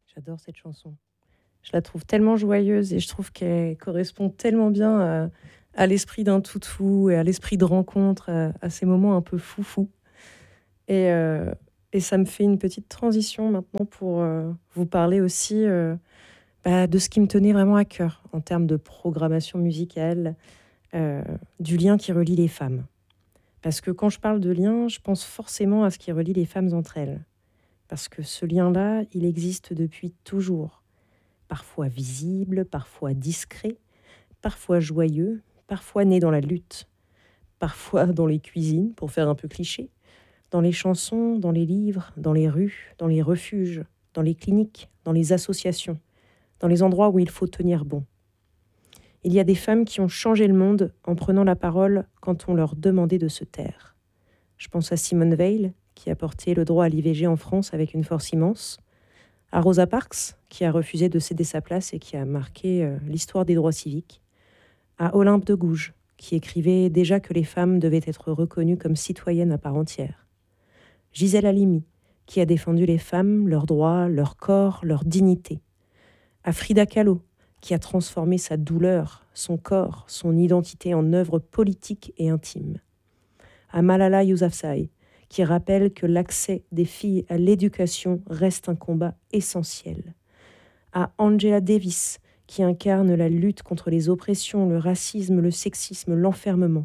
J'adore cette chanson. Je la trouve tellement joyeuse et je trouve qu'elle correspond tellement bien à l'esprit d'un toutou et à l'esprit de rencontre, à ces moments un peu foufou. Et, euh, et ça me fait une petite transition maintenant pour vous parler aussi de ce qui me tenait vraiment à cœur en termes de programmation musicale, euh, du lien qui relie les femmes. Parce que quand je parle de lien, je pense forcément à ce qui relie les femmes entre elles. Parce que ce lien-là, il existe depuis toujours. Parfois visible, parfois discret, parfois joyeux, parfois né dans la lutte, parfois dans les cuisines, pour faire un peu cliché, dans les chansons, dans les livres, dans les rues, dans les refuges, dans les cliniques, dans les associations, dans les endroits où il faut tenir bon. Il y a des femmes qui ont changé le monde en prenant la parole quand on leur demandait de se taire. Je pense à Simone Veil, qui a porté le droit à l'IVG en France avec une force immense, à Rosa Parks, qui a refusé de céder sa place et qui a marqué l'histoire des droits civiques, à Olympe de Gouges, qui écrivait déjà que les femmes devaient être reconnues comme citoyennes à part entière, Gisèle Halimi, qui a défendu les femmes, leurs droits, leur corps, leur dignité, à Frida Kahlo, qui a transformé sa douleur, son corps, son identité en œuvre politique et intime, à Malala Yousafzai, qui rappelle que l'accès des filles à l'éducation reste un combat essentiel, à Angela Davis, qui incarne la lutte contre les oppressions, le racisme, le sexisme, l'enfermement.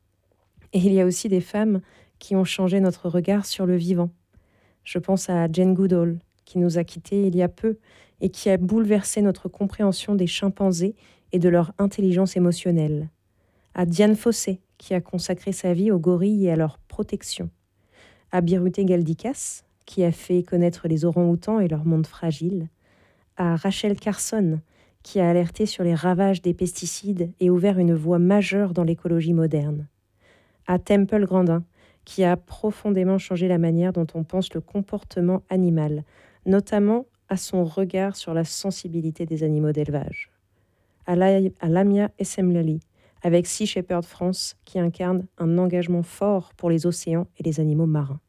Et il y a aussi des femmes qui ont changé notre regard sur le vivant. Je pense à Jane Goodall, qui nous a quittés il y a peu et qui a bouleversé notre compréhension des chimpanzés et de leur intelligence émotionnelle. À Diane Fossé, qui a consacré sa vie aux gorilles et à leur protection. À Birute Galdikas, qui a fait connaître les orang-outans et leur monde fragile. À Rachel Carson, qui a alerté sur les ravages des pesticides et ouvert une voie majeure dans l'écologie moderne. À Temple Grandin, qui a profondément changé la manière dont on pense le comportement animal, notamment à son regard sur la sensibilité des animaux d'élevage. À Lamia Essemlali, avec Sea Shepherd France, qui incarne un engagement fort pour les océans et les animaux marins.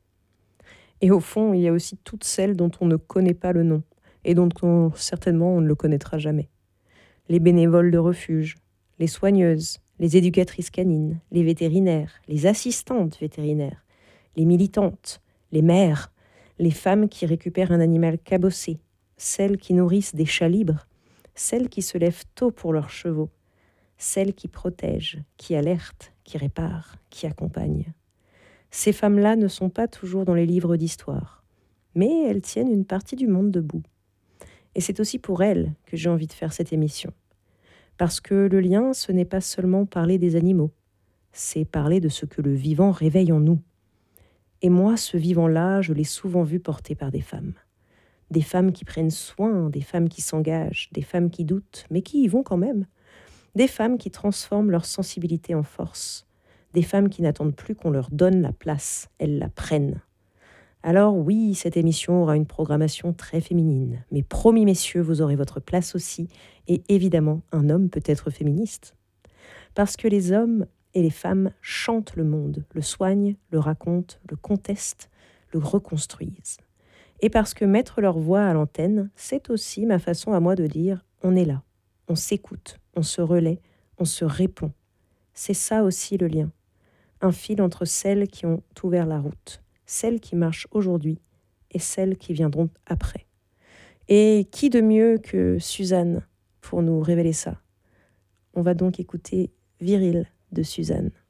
Et au fond, il y a aussi toutes celles dont on ne connaît pas le nom, et dont certainement on ne le connaîtra jamais. Les bénévoles de refuge, les soigneuses, les éducatrices canines, les vétérinaires, les assistantes vétérinaires, les militantes, les mères, les femmes qui récupèrent un animal cabossé, celles qui nourrissent des chats libres, celles qui se lèvent tôt pour leurs chevaux, celles qui protègent, qui alertent, qui réparent, qui accompagnent. Ces femmes-là ne sont pas toujours dans les livres d'histoire, mais elles tiennent une partie du monde debout. Et c'est aussi pour elles que j'ai envie de faire cette émission. Parce que le lien, ce n'est pas seulement parler des animaux, c'est parler de ce que le vivant réveille en nous. Et moi, ce vivant-là, je l'ai souvent vu porté par des femmes. Des femmes qui prennent soin, des femmes qui s'engagent, des femmes qui doutent, mais qui y vont quand même. Des femmes qui transforment leur sensibilité en force. Des femmes qui n'attendent plus qu'on leur donne la place, elles la prennent. Alors oui, cette émission aura une programmation très féminine, mais promis messieurs, vous aurez votre place aussi, et évidemment, un homme peut être féministe. Parce que les hommes et les femmes chantent le monde, le soignent, le racontent, le contestent, le reconstruisent. Et parce que mettre leur voix à l'antenne, c'est aussi ma façon à moi de dire « on est là, on s'écoute, on se relaie, on se répond ». C'est ça aussi le lien, un fil entre celles qui ont ouvert la route, celles qui marchent aujourd'hui et celles qui viendront après. Et qui de mieux que Suzanne pour nous révéler ça? On va donc écouter Viril de Suzanne.